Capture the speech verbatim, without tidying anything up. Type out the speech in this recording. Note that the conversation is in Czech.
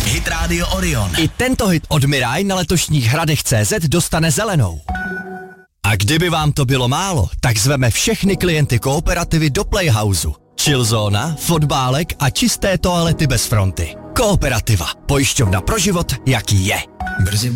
Hit Radio Orion. I tento hit od Mirai na letošních hradech C Z dostane zelenou. A kdyby vám to bylo málo, tak zveme všechny klienty Kooperativy do Playhouseu. Chillzóna, fotbálek a čisté toalety bez fronty. Kooperativa. Pojišťovna pro život, jaký je. Brzy